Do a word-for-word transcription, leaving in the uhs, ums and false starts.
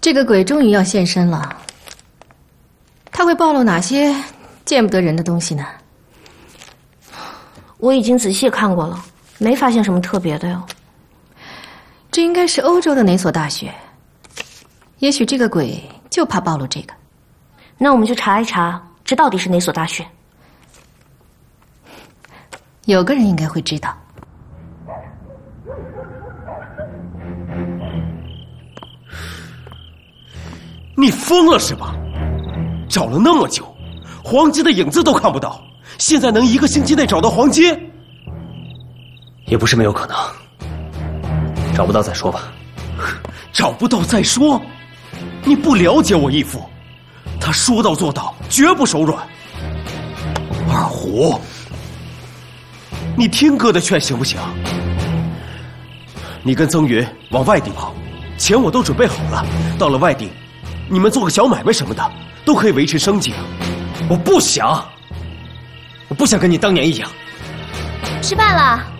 这个鬼终于要现身了，他会暴露哪些见不得人的东西呢？ 我已经仔细看过了，没发现什么特别的哟。 这应该是欧洲的哪所大学？也许这个鬼就怕暴露这个。 那我们就查一查，这到底是哪所大学？ 有个人应该会知道。 你疯了是吧？找了那么久，黄金的影子都看不到，现在能一个星期内找到黄金？ 也不是没有可能。找不到再说吧。 找不到再说？你不了解我义父，他说到做到，绝不手软。二虎，你听哥的劝行不行？你跟曾云往外地跑，钱我都准备好了，到了外地，你们做个小买卖什么的，都可以维持生计啊。 我不想，我不想跟你当年一样。 吃饭了。